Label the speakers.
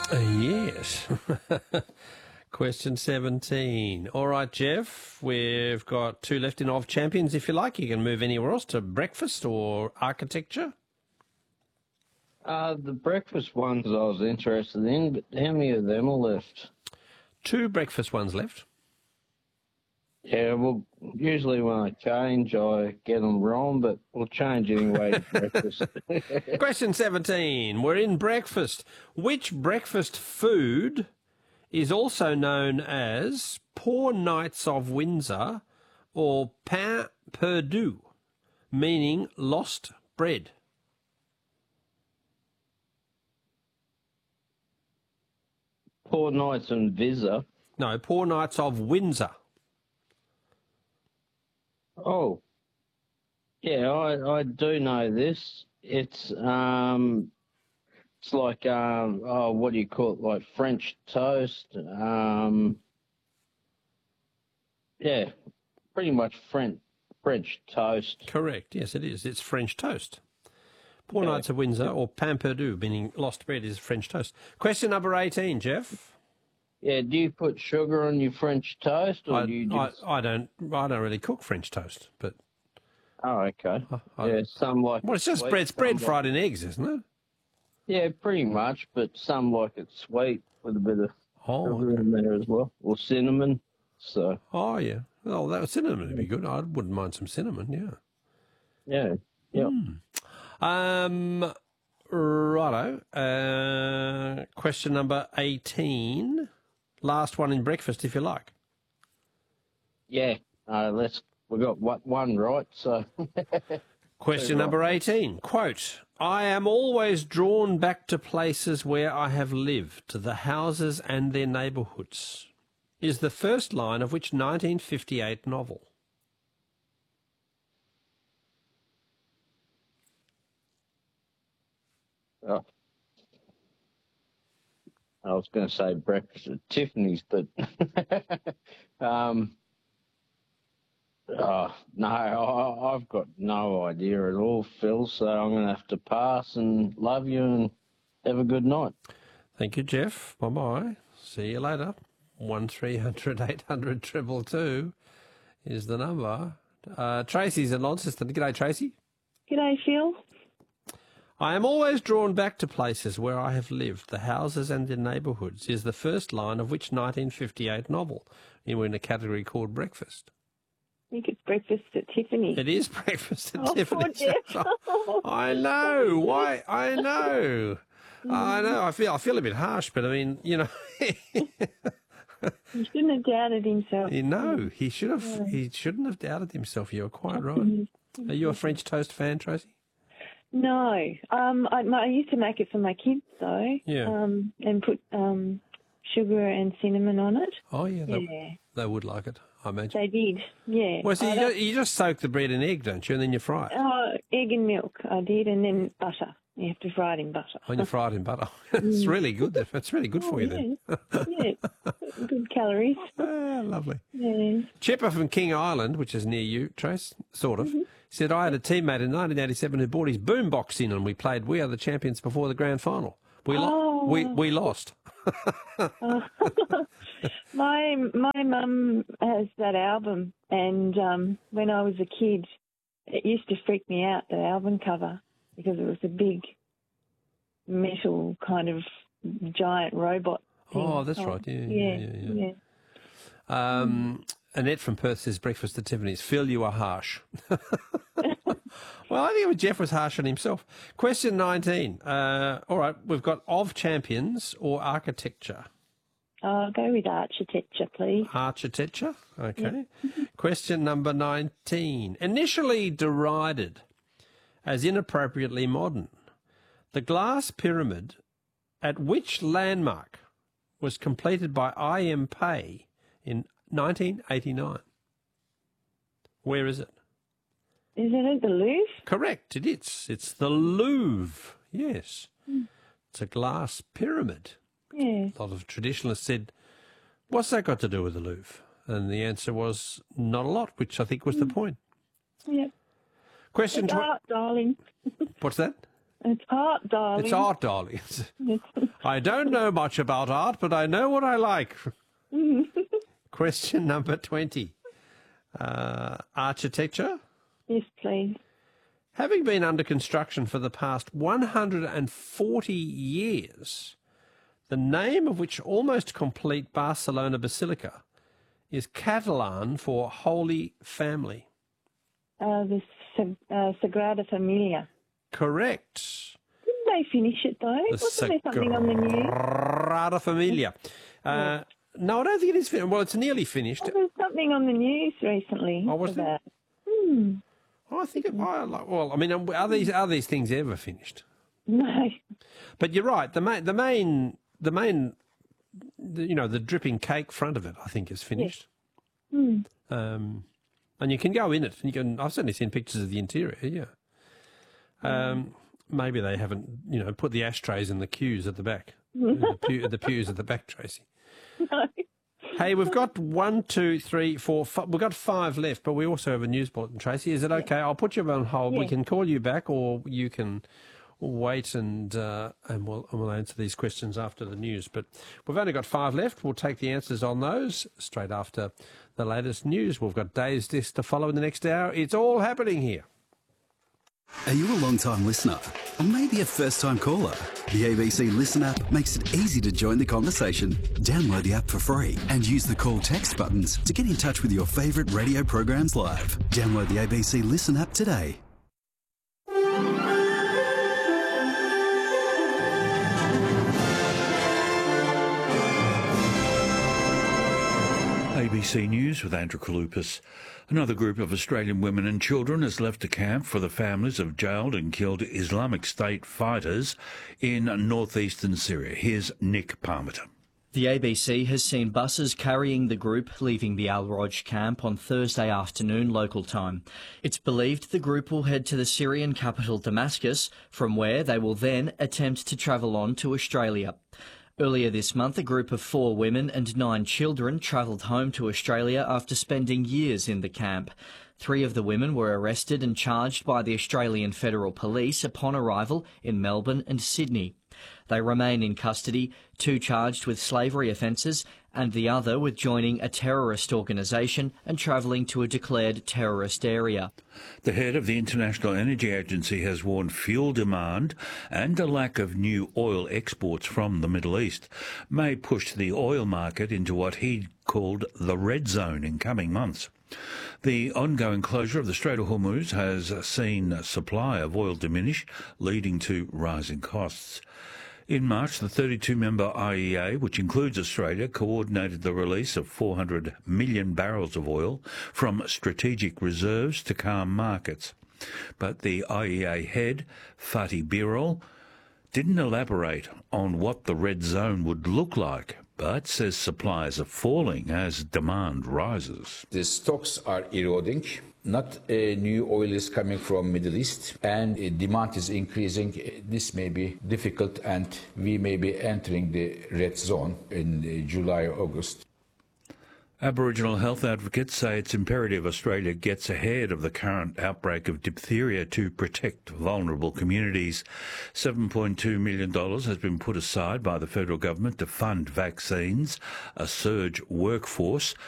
Speaker 1: Yes. Question 17. All right, Jeff, we've got two left in Of Champions. If you like, you can move anywhere else to breakfast or architecture.
Speaker 2: The breakfast ones I was interested in, but how many of them are left?
Speaker 1: Two breakfast ones left.
Speaker 2: Yeah, well, usually when I change, I get them wrong, but we'll change anyway to breakfast.
Speaker 1: Question 17. We're in breakfast. Which breakfast food is also known as Poor Knights of Windsor or pain perdu, meaning lost bread?
Speaker 2: Poor Knights and Visa.
Speaker 1: No, Poor Knights of Windsor.
Speaker 2: Oh, yeah, I do know this. It's like what do you call it? Like French toast. Yeah, pretty much French toast.
Speaker 1: Correct. Yes, it is. It's French toast. Poor
Speaker 2: Yeah.
Speaker 1: Knights of Windsor or pain perdu, meaning lost bread, is French toast. Question number 18, Jeff.
Speaker 2: Yeah, do you put sugar on your French toast, or do you just?
Speaker 1: I don't really cook French toast, but
Speaker 2: Oh, okay. Yeah, some like.
Speaker 1: well, it's just
Speaker 2: sweet,
Speaker 1: bread. It's bread
Speaker 2: some
Speaker 1: fried in eggs, isn't it?
Speaker 2: Yeah, pretty much, but some like it sweet with a bit of sugar in there as well, or cinnamon. So.
Speaker 1: Oh yeah. Oh, that cinnamon would be good. I wouldn't mind some cinnamon.
Speaker 2: Yeah. Yeah.
Speaker 1: Righto. Question number 18. Last one in breakfast, if you like.
Speaker 2: Yeah. We got one right, so.
Speaker 1: Question number 18. Quote, I am always drawn back to places where I have lived, to the houses and their neighbourhoods, is the first line of which 1958 novel?
Speaker 2: Oh. I was going to say breakfast at Tiffany's, but no, I've got no idea at all, Phil. So I'm going to have to pass and love you and have a good night.
Speaker 1: Thank you, Jeff. Bye bye. See you later. 1300 800 222 is the number. Tracy's in Launceston. G'day, Tracy.
Speaker 3: G'day, Phil.
Speaker 1: I am always drawn back to places where I have lived, the houses and their neighbourhoods, is the first line of which 1958 novel? We're in a category called breakfast.
Speaker 3: I think it's breakfast at Tiffany.
Speaker 1: It is breakfast at
Speaker 3: Poor
Speaker 1: Tiffany's.
Speaker 3: Jeff.
Speaker 1: I know. Why? I know. I know. I feel a bit harsh, but I mean,
Speaker 3: He shouldn't have doubted himself.
Speaker 1: No, he should have. He shouldn't have doubted himself. You're quite right. Are you a French toast fan, Tracy?
Speaker 3: No. I used to make it for my kids, though.
Speaker 1: Yeah.
Speaker 3: And put sugar and cinnamon on it.
Speaker 1: Oh, yeah. They would like it, I imagine.
Speaker 3: They did, yeah.
Speaker 1: Well, so you just soak the bread in egg, don't you, and then you fry it?
Speaker 3: Egg and milk, I did, and then butter. You have to fry it in butter.
Speaker 1: Oh, you fry it in butter. It's really good. It's really good for you then.
Speaker 3: Yeah, good calories.
Speaker 1: Lovely.
Speaker 3: Yeah.
Speaker 1: Chipper from King Island, which is near you, Trace, sort of, said, I had a teammate in 1987 who brought his boombox in and we played We Are the Champions before the grand final. We lost.
Speaker 3: My mum has that album, and when I was a kid, it used to freak me out, the album cover, because it was a big metal kind of giant robot thing.
Speaker 1: Oh, that's right. Yeah. Annette from Perth says breakfast at Tiffany's. Phil, you are harsh. Well, I think Jeff was harsh on himself. Question 19. All right, we've got Of Champions or architecture.
Speaker 3: I'll go with architecture, please.
Speaker 1: Architecture, okay. Question number 19. Initially derided as inappropriately modern, the glass pyramid at which landmark was completed by I.M. Pei in 1989? Where is it?
Speaker 3: Is it at the Louvre?
Speaker 1: Correct, it is. It's the Louvre, yes. It's a glass pyramid.
Speaker 3: Yeah.
Speaker 1: A lot of traditionalists said, what's that got to do with the Louvre? And the answer was not a lot, which I think was the point.
Speaker 3: Yep.
Speaker 1: Question
Speaker 3: It's art, darling.
Speaker 1: What's that?
Speaker 3: It's art, darling.
Speaker 1: It's art, darling. I don't know much about art, but I know what I like. Question number 20. Architecture.
Speaker 3: Yes, please.
Speaker 1: Having been under construction for the past 140 years, the name of which almost complete Barcelona Basilica is Catalan for Holy Family.
Speaker 3: The Sagrada Familia.
Speaker 1: Correct.
Speaker 3: Didn't they finish it, though? Wasn't there something on the news?
Speaker 1: Sagrada Familia. No, I don't think it is finished. Well, it's nearly finished.
Speaker 3: There was something on the news recently.
Speaker 1: Oh, was there? I think it. Well, I mean, are these things ever finished?
Speaker 3: No.
Speaker 1: But you're right. The main, the dripping cake front of it, I think, is finished.
Speaker 3: Yes.
Speaker 1: And you can go in it. And I've certainly seen pictures of the interior. Yeah. Maybe they haven't, put the ashtrays in the queues at the back, the pews at the back, Tracy.
Speaker 3: No.
Speaker 1: Hey, we've got 1, 2, 3, 4, 5. We've got 5 left, but we also have a news bulletin, Tracy. Is it okay? I'll put you on hold.
Speaker 3: Yeah.
Speaker 1: We can call you back, or you can wait and we'll answer these questions after the news. But we've only got 5 left. We'll take the answers on those straight after the latest news. We've got Dave's Disc to follow in the next hour. It's all happening here.
Speaker 4: Are you a long-time listener? Or maybe a first-time caller? The ABC Listen app makes it easy to join the conversation. Download the app for free and use the call text buttons to get in touch with your favourite radio programs live. Download the ABC Listen app today.
Speaker 5: ABC News with Andrew Kalupas. Another group of Australian women and children has left a camp for the families of jailed and killed Islamic State fighters in northeastern Syria. Here's Nick Parmenter.
Speaker 6: The ABC has seen buses carrying the group leaving the Al-Roj camp on Thursday afternoon local time. It's believed the group will head to the Syrian capital Damascus, from where they will then attempt to travel on to Australia. Earlier this month, a group of 4 women and 9 children travelled home to Australia after spending years in the camp. 3 of the women were arrested and charged by the Australian Federal Police upon arrival in Melbourne and Sydney. They remain in custody, 2 charged with slavery offences and the other with joining a terrorist organisation and travelling to a declared terrorist area.
Speaker 5: The head of the International Energy Agency has warned fuel demand and a lack of new oil exports from the Middle East may push the oil market into what he called the red zone in coming months. The ongoing closure of the Strait of Hormuz has seen supply of oil diminish, leading to rising costs. In March, the 32-member IEA, which includes Australia, coordinated the release of 400 million barrels of oil from strategic reserves to calm markets. But the IEA head, Fatih Birol, didn't elaborate on what the red zone would look like, but says supplies are falling as demand rises.
Speaker 7: The stocks are eroding. Not new oil is coming from Middle East, and demand is increasing. This may be difficult, and we may be entering the red zone in July, August.
Speaker 5: Aboriginal health advocates say it's imperative Australia gets ahead of the current outbreak of diphtheria to protect vulnerable communities. $7.2 million has been put aside by the federal government to fund vaccines, a surge workforce